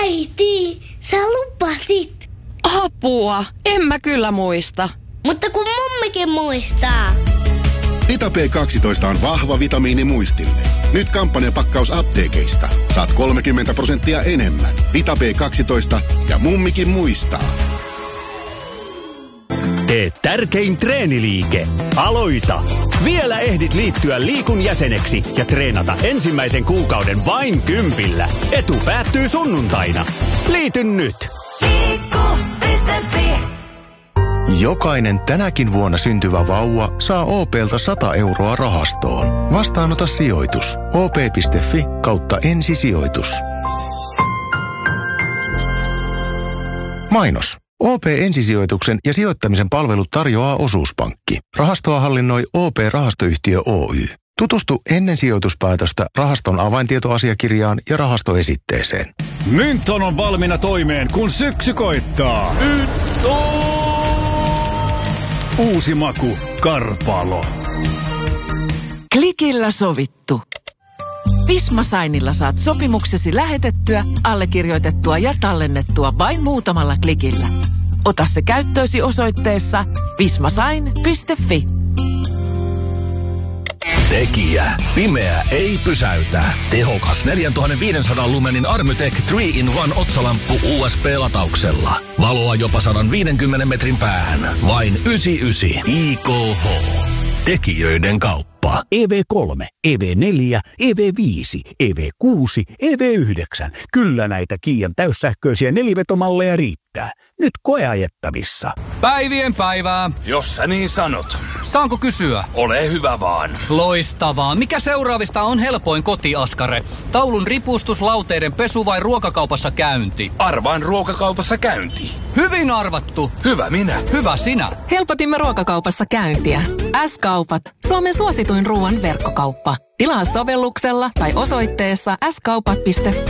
Äiti, sä lupasit. Apua, en mä kyllä muista. Mutta kun mummikin muistaa. Vita B12 on vahva vitamiini muistille. Nyt kampanjapakkaus apteekeista. Saat 30% enemmän. Vita B12 ja mummikin muistaa. Tee tärkein treeniliike. Aloita! Vielä ehdit liittyä Liikun jäseneksi ja treenata ensimmäisen kuukauden vain 10. Etu päättyy sunnuntaina. Liity nyt! Liikku.fi. Jokainen tänäkin vuonna syntyvä vauva saa OP:lta 100 euroa rahastoon. Vastaanota sijoitus. op.fi/ensisijoitus. Mainos. OP-ensisijoituksen ja sijoittamisen palvelut tarjoaa Osuuspankki. Rahastoa hallinnoi OP-rahastoyhtiö Oy. Tutustu ennen sijoituspäätöstä rahaston avaintietoasiakirjaan ja rahastoesitteeseen. Mynton on valmiina toimeen, kun syksy koittaa. Uusi maku, Karpalo. Klikillä sovittu. Visma Signilla saat sopimuksesi lähetettyä, allekirjoitettua ja tallennettua vain muutamalla klikillä. Ota se käyttöösi osoitteessa vismasign.fi. Tekijä. Pimeä ei pysäytä. Tehokas 4500 lumenin Armytech 3-in-1 otsalamppu USB-latauksella. Valoa jopa 150 metrin päähän. Vain 99 IKH. Tekijöiden kauppa. EV3, EV4, EV5, EV6, EV9. Kyllä näitä Kiian täyssähköisiä nelivetomalleja riittää. Nyt koeajettavissa. Päivien päivää. Jos sä niin sanot. Saanko kysyä? Ole hyvä vaan. Loistavaa. Mikä seuraavista on helpoin kotiaskare? Taulun ripustus, lauteiden pesu vai ruokakaupassa käynti? Arvaan ruokakaupassa käynti. Hyvin arvattu. Hyvä minä. Hyvä sinä. Helpotimme ruokakaupassa käyntiä. S-kaupat. Suomen suosituin ruoan verkkokauppa. Tilaa sovelluksella tai osoitteessa skaupat.fi.